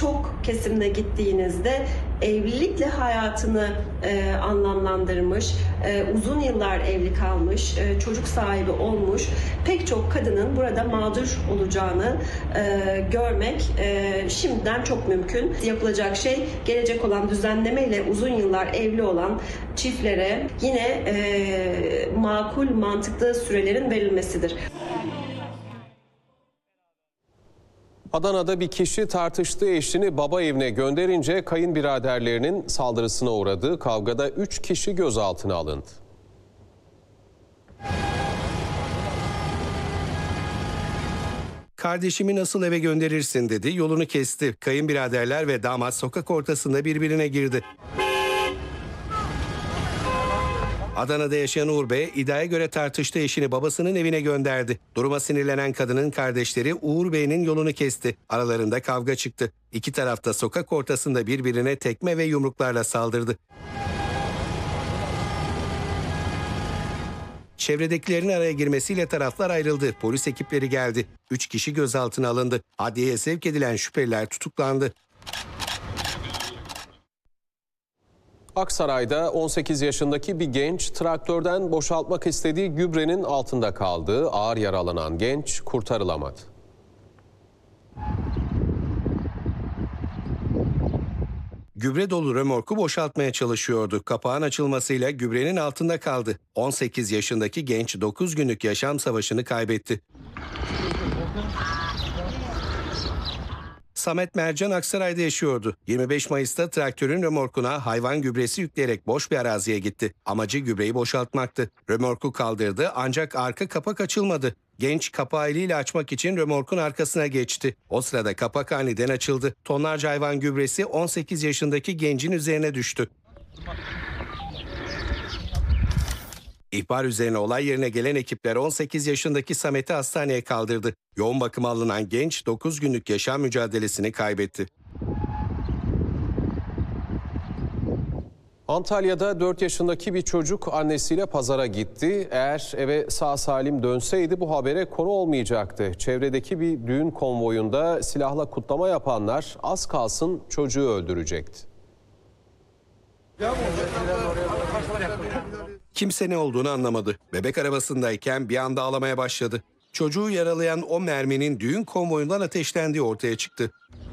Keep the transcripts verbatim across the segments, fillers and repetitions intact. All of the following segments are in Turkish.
birçok kesimine gittiğinizde evlilikle hayatını e, anlamlandırmış, e, uzun yıllar evli kalmış, e, çocuk sahibi olmuş pek çok kadının burada mağdur olacağını e, görmek e, şimdiden çok mümkün. Yapılacak şey gelecek olan düzenlemeyle uzun yıllar evli olan çiftlere yine e, makul, mantıklı sürelerin verilmesidir. Adana'da bir kişi tartıştığı eşini baba evine gönderince kayınbiraderlerinin saldırısına uğradığı kavgada üç kişi gözaltına alındı. Kardeşimi nasıl eve gönderirsin dedi, yolunu kesti. Kayınbiraderler ve damat sokak ortasında birbirine girdi. Adana'da yaşayan Uğur Bey, iddiaya göre tartıştığı eşini babasının evine gönderdi. Duruma sinirlenen kadının kardeşleri Uğur Bey'in yolunu kesti. Aralarında kavga çıktı. İki taraf da sokak ortasında birbirine tekme ve yumruklarla saldırdı. Çevredekilerin araya girmesiyle taraflar ayrıldı. Polis ekipleri geldi. Üç kişi gözaltına alındı. Adliyeye sevk edilen şüpheliler tutuklandı. Aksaray'da on sekiz yaşındaki bir genç traktörden boşaltmak istediği gübrenin altında kaldı. Ağır yaralanan genç kurtarılamadı. Gübre dolu römorku boşaltmaya çalışıyordu. Kapağın açılmasıyla gübrenin altında kaldı. on sekiz yaşındaki genç dokuz günlük yaşam savaşını kaybetti. Samet Mercan Aksaray'da yaşıyordu. yirmi beş Mayıs'ta traktörün römorkuna hayvan gübresi yükleyerek boş bir araziye gitti. Amacı gübreyi boşaltmaktı. Römorku kaldırdı ancak arka kapak açılmadı. Genç kapağı eliyle açmak için römorkun arkasına geçti. O sırada kapak aniden açıldı. Tonlarca hayvan gübresi on sekiz yaşındaki gencin üzerine düştü. İhbar üzerine olay yerine gelen ekipler on sekiz yaşındaki Samet'i hastaneye kaldırdı. Yoğun bakıma alınan genç dokuz günlük yaşam mücadelesini kaybetti. Antalya'da dört yaşındaki bir çocuk annesiyle pazara gitti. Eğer eve sağ salim dönseydi bu habere konu olmayacaktı. Çevredeki bir düğün konvoyunda silahla kutlama yapanlar az kalsın çocuğu öldürecekti. Kimse ne olduğunu anlamadı. Bebek arabasındayken bir anda ağlamaya başladı. Çocuğu yaralayan o merminin düğün konvoyundan ateşlendiği ortaya çıktı.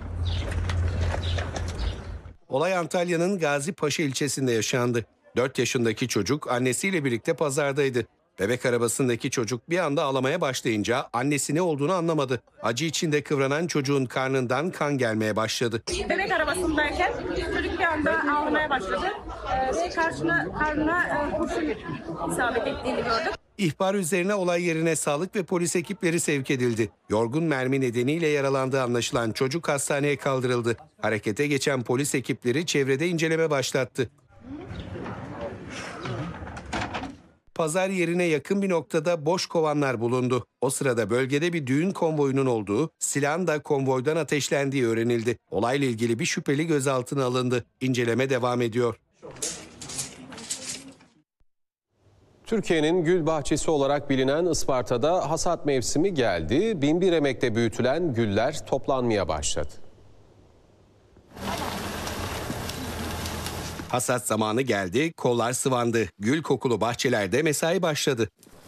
Olay Antalya'nın Gazipaşa ilçesinde yaşandı. dört yaşındaki çocuk annesiyle birlikte pazardaydı. Bebek arabasındaki çocuk bir anda ağlamaya başlayınca annesi ne olduğunu anlamadı. Acı içinde kıvranan çocuğun karnından kan gelmeye başladı. Bebek arabasındayken çocuk bir anda ağlamaya başladı ve karşına, karnına e, kurşun isabet ettiğini gördük. İhbar üzerine olay yerine sağlık ve polis ekipleri sevk edildi. Yorgun mermi nedeniyle yaralandığı anlaşılan çocuk hastaneye kaldırıldı. Harekete geçen polis ekipleri çevrede inceleme başlattı. Pazar yerine yakın bir noktada boş kovanlar bulundu. O sırada bölgede bir düğün konvoyunun olduğu, silahın da konvoydan ateşlendiği öğrenildi. Olayla ilgili bir şüpheli gözaltına alındı. İnceleme devam ediyor. Türkiye'nin gül bahçesi olarak bilinen Isparta'da hasat mevsimi geldi. Binbir emekle büyütülen güller toplanmaya başladı. Hasat zamanı geldi, kollar sıvandı. Gül kokulu bahçelerde mesai başladı.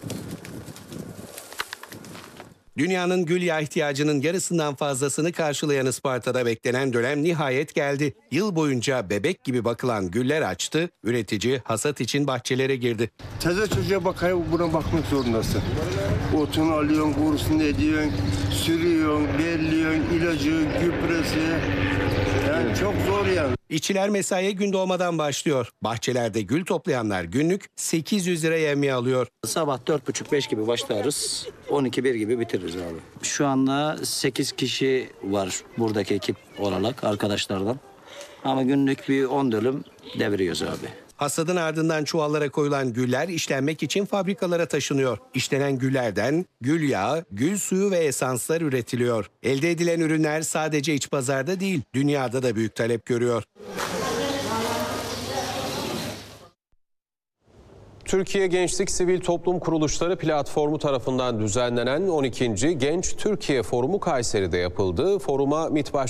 Dünyanın gül yağı ihtiyacının yarısından fazlasını karşılayan Isparta'da beklenen dönem nihayet geldi. Yıl boyunca bebek gibi bakılan güller açtı, üretici hasat için bahçelere girdi. Taze çocuğa bakayım, buna bakmak zorundasın. Otunu alıyorsun, kurusunu ediyorsun, sürüyorsun, belliyorsun, ilacı, gübresi. Yani çok zor yani. İşçiler mesaiye gün doğmadan başlıyor. Bahçelerde gül toplayanlar günlük sekiz yüz lira yevmiye alıyor. Sabah dört buçuk beş gibi başlarız. on iki bir gibi bitiririz abi. Şu anda sekiz kişi var buradaki ekip olarak arkadaşlardan. Ama günlük bir on dönüm deviriyoruz abi. Hasadın ardından çuvallara koyulan güller işlenmek için fabrikalara taşınıyor. İşlenen güllerden gül yağı, gül suyu ve esanslar üretiliyor. Elde edilen ürünler sadece iç pazarda değil, dünyada da büyük talep görüyor. Türkiye Gençlik Sivil Toplum Kuruluşları Platformu tarafından düzenlenen on ikinci Genç Türkiye Forumu Kayseri'de yapıldı. Foruma MİT Başkanı